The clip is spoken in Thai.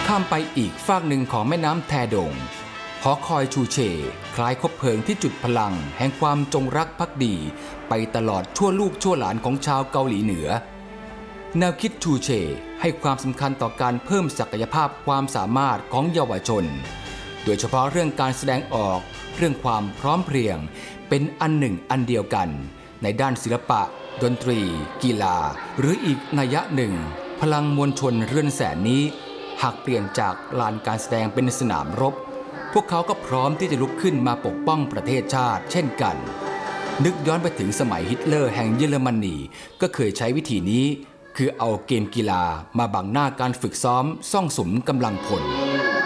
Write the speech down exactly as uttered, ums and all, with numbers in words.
ข้ามไปอีกฟากหนึ่งของแม่น้ำแทดงหอคอยชูเชคล้ายคบเพลิงที่จุดพลังแห่งความจงรักภักดีไปตลอดชั่วลูกชั่วหลานของชาวเกาหลีเหนือแนวคิดชูเชให้ความสำคัญต่อการเพิ่มศักยภาพความสามารถของเยาวชนโดยเฉพาะเรื่องการแสดงออกเรื่องความพร้อมเพรียงเป็นอันหนึ่งอันเดียวกันในด้านศิลปะดนตรีกีฬาหรืออีกนัยยะหนึ่งพลังมวลชนเรือนแสนนี้หากเปลี่ยนจากลานการแสดงเป็นสนามรบพวกเขาก็พร้อมที่จะลุกขึ้นมาปกป้องประเทศชาติเช่นกันนึกย้อนไปถึงสมัยฮิตเลอร์แห่งเยอรมนีก็เคยใช้วิธีนี้คือเอาเกมกีฬามาบังหน้าการฝึกซ้อมซ่องสุมกำลังพล